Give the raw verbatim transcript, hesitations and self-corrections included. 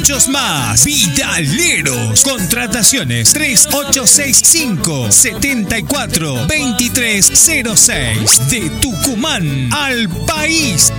muchos más. Vidaleros. Contrataciones tres ocho seis cinco, siete cuatro, dos tres cero seis. De Tucumán al país